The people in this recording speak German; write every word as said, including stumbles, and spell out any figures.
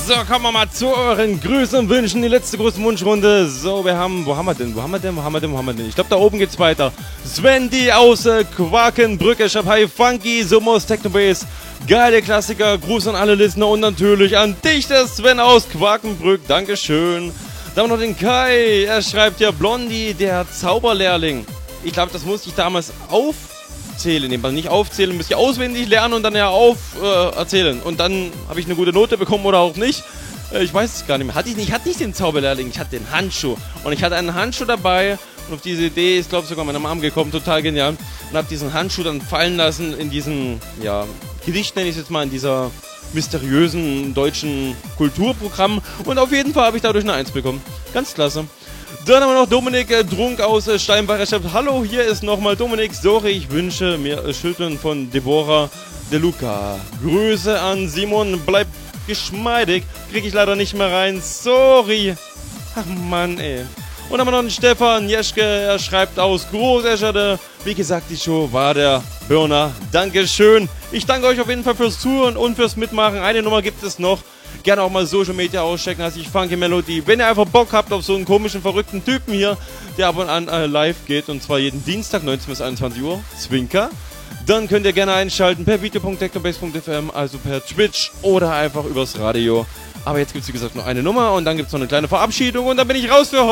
So, kommen wir mal zu euren Grüßen und Wünschen. Die letzte große Wunschrunde. So, wir haben, wo haben wir denn, wo haben wir denn, wo haben wir denn, wo haben wir denn? Ich glaube, da oben geht's weiter. Svendy aus äh, Quakenbrück, Schapai, Funky, Sumos, Technobase, geile Klassiker, Gruß an alle Listener und natürlich an dich, der Sven aus Quakenbrück. Dankeschön. Dann haben wir noch den Kai. Er schreibt ja Blondie, der Zauberlehrling. Ich glaube, das musste ich damals aufzählen. Nee, nicht aufzählen, müsste ich auswendig lernen und dann ja auf äh, erzählen. Und dann habe ich eine gute Note bekommen oder auch nicht. Äh, ich weiß es gar nicht mehr. Hatte ich nicht, hatte nicht den Zauberlehrling, ich hatte den Handschuh. Und ich hatte einen Handschuh dabei. Und auf diese Idee ist, glaube ich, sogar meiner Mom gekommen. Total genial. Und habe diesen Handschuh dann fallen lassen in diesem, ja, Gedicht nenne ich es jetzt mal, in dieser mysteriösen deutschen Kulturprogramm. Und auf jeden Fall habe ich dadurch eine Eins bekommen. Ganz klasse. Dann haben wir noch Dominik äh, Drunk aus äh, Steinbach. Er schreibt, hallo, hier ist nochmal Dominik. Sorry, ich wünsche mir äh, Schütteln von Deborah De Luca. Grüße an Simon, bleib geschmeidig. Krieg ich leider nicht mehr rein. Sorry. Ach Mann, ey. Und dann haben wir noch einen Stefan Jeschke. Er schreibt aus Großescherde. Wie gesagt, die Show war der Burner. Dankeschön. Ich danke euch auf jeden Fall fürs Zuhören und fürs Mitmachen. Eine Nummer gibt es noch. Gerne auch mal Social Media auschecken, heißt ich Funky Melody. Wenn ihr einfach Bock habt auf so einen komischen, verrückten Typen hier, der ab und an äh, live geht, und zwar jeden Dienstag neunzehn bis einundzwanzig Uhr, Zwinker, dann könnt ihr gerne einschalten per video punkt technobase punkt f m, also per Twitch oder einfach übers Radio. Aber jetzt gibt es wie gesagt noch eine Nummer und dann gibt es noch eine kleine Verabschiedung und dann bin ich raus für heute.